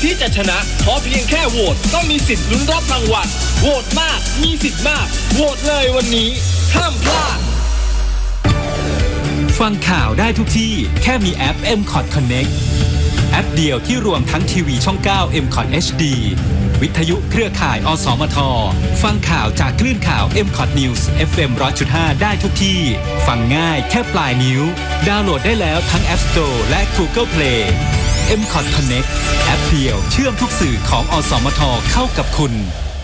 ที่จะชนะเพราะเพียงแค่โหวตก็มีสิทธิ์ลุ้นรับรางวัลโหวตมากมีสิทธิ์มากโหวตเลยวันนี้ห้ามพลาดฟังข่าวได้ทุกที่แค่มีแอป MCOT Connect แอปเดียวที่รวมทั้งทีวีช่อง 9 MCOT HD วิทยุเครือข่ายอสมทฟังข่าวจากคลื่นข่าว MCOT News FM 100.5 ได้ทุกที่ฟังง่ายแค่ปลายนิ้วดาวน์โหลดได้แล้วทั้ง App Store และ Google Play MCOT Connect แอปเดียวเชื่อมทุกสื่อของอสมทเข้ากับคุณ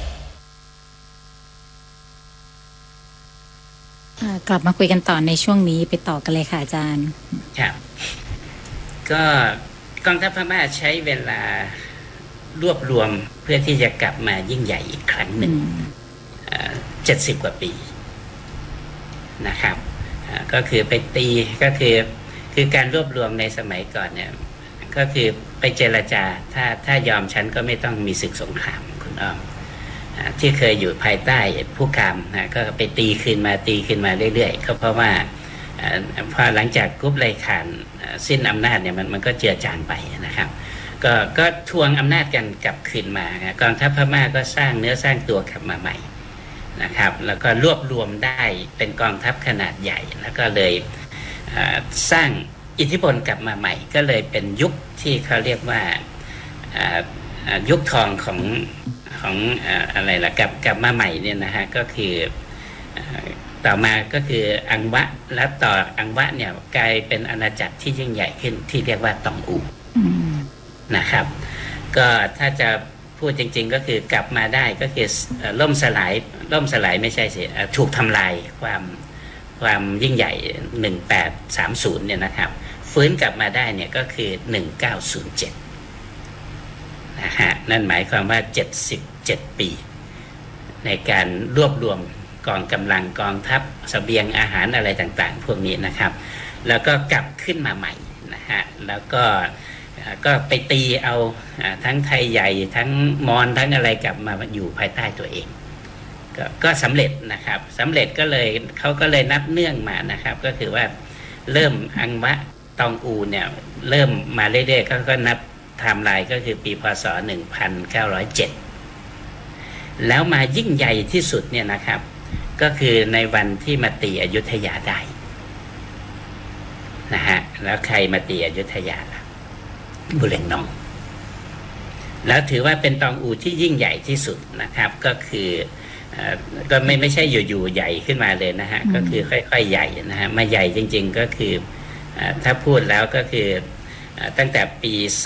กลับมาคุยกันต่อในช่วงนี้ไปต่อกันเลยค่ะอาจารย์ครับก็กองทัพพม่าใช้เวลารวบรวมเพื่อที่จะกลับมายิ่งใหญ่อีกครั้งหนึ่ง70 กว่าปีนะครับก็คือไปตีก็คือการรวบรวมในสมัยก่อนเนี่ยก็คือไปเจรจาถ้ายอมฉันก็ไม่ต้องมีศึกสงครามคุณอ้อมที่เคยอยู่ภายใต้ผู้กำนะก็ไปตีขึ้นมาเรื่อยๆก็เพราะว่าพอหลังจากกรุ๊ปไลข่านสิ้นอำนาจเนี่ยมันก็เจือจางไปนะครับก็ทวงอำนาจกันกลับคืนมากองทัพพม่าก็สร้างเนื้อสร้างตัวกลับมาใหม่นะครับแล้วก็รวบรวมได้เป็นกองทัพขนาดใหญ่แล้วก็เลยสร้างอิทธิพลกลับมาใหม่ก็เลยเป็นยุคที่เขาเรียกว่ายุคทองของอะไรล่ะกลับมาใหม่เนี่ยนะฮะก็คือต่อมาก็คืออังวะและต่ออังวะเนี่ยกลายเป็นอาณาจักรที่ยิ่งใหญ่ขึ้นที่เรียกว่าตองอูนะครับก็ถ้าจะพูดจริงๆก็คือกลับมาได้ก็คือล่มสลายไม่ใช่สิถูกทำลายความยิ่งใหญ่1830เนี่ยนะครับฟื้นกลับมาได้เนี่ยก็คือ1907นะฮะนั่นหมายความว่า77 ปีในการรวบรวมกองกำลังกองทัพเสบียงอาหารอะไรต่างๆพวกนี้นะครับแล้วก็กลับขึ้นมาใหม่นะฮะแล้วก็ไปตีเอาทั้งไทยใหญ่ทั้งมอญทั้งอะไรกลับมาอยู่ภายใต้ตัวเองก็สำเร็จนะครับสำเร็จก็เลยเขาก็เลยนับเนื่องมานะครับก็คือว่าเริ่มอังวะตองอูเนี่ยเริ่มมาเรื่อยๆก็นับไทม์ไลน์ก็คือปีพ.ศ. 1907แล้วมายิ่งใหญ่ที่สุดเนี่ยนะครับก็คือในวันที่มาตีอยุธยาได้นะฮะแล้วใครมาตีอยุธยาล่ะบุเรงนองแล้วถือว่าเป็นตองอูที่ยิ่งใหญ่ที่สุดนะครับก็คือก็ไม่ใช่อยู่ๆใหญ่ขึ้นมาเลยนะฮะก็คือค่อยๆใหญ่นะฮะมาใหญ่จริงๆก็คือถ้าพูดแล้วก็คือตั้งแต่ปี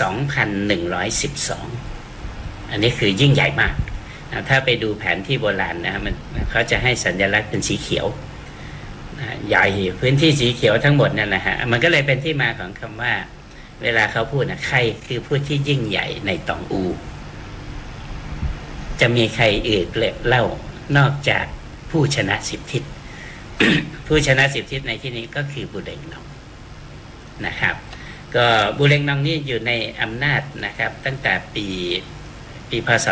2112 อันนี้คือยิ่งใหญ่มากถ้าไปดูแผนที่โบราณนะมันเขาจะให้สัญลักษณ์เป็นสีเขียวใหญ่พื้นที่สีเขียวทั้งหมดนั่นแหละฮะมันก็เลยเป็นที่มาของคำว่าเวลาเขาพูดนะใครคือผู้ที่ยิ่งใหญ่ในตองอูจะมีใครอื่นเล่านอกจากผู้ชนะ10 ทิศ ผู้ชนะ10 ทิศในที่นี้ก็คือบุเรงนองนะครับก็บุเรงนองนี่อยู่ในอำนาจนะครับตั้งแต่ปีพ.ศ.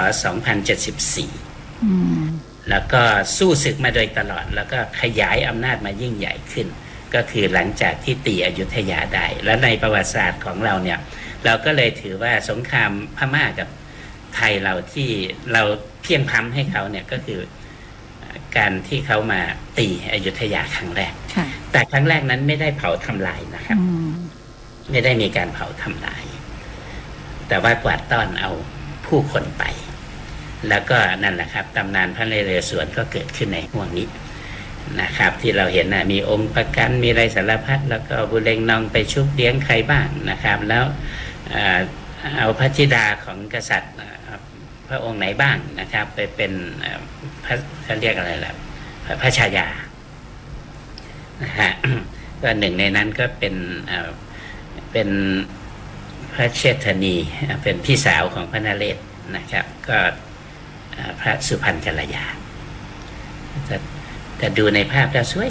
2074แล้วก็สู้ศึกมาโดยตลอดแล้วก็ขยายอำนาจมายิ่งใหญ่ขึ้นก็คือหลังจากที่ตีอยุธยาได้และในประวัติศาสตร์ของเราเนี่ยเราก็เลยถือว่าสงครามพม่ากับไทยเราที่เราเพียงพำให้เขาเนี่ยก็คือการที่เขามาตีอยุธยาครั้งแรกแต่ครั้งแรกนั้นไม่ได้เผาทำลายนะครับไม่ได้มีการเผาทำลายแต่ว่ากวาดต้อนเอาผู้คนไปแล้วก็นั่นแหละครับตำนานพระนเรศวรก็เกิดขึ้นในห่วงนี้นะครับที่เราเห็นมีองค์ประกันมีอะไรสารพัดแล้วก็บุเรงนองไปชุบเลี้ยงใครบ้างนะครับแล้วเอาพระธิดาของกษัตริย์พระองค์ไหนบ้างนะครับไปเป็นเขาเรียกอะไรล่ะพระชายานะฮะก็หนึ่งในนั้นก็เป็นพระเชษฐนีเป็นพี่สาวของพระนเรศนะครับก็พระสุพรรณกัลยาแต่ดูในภาพแล้ว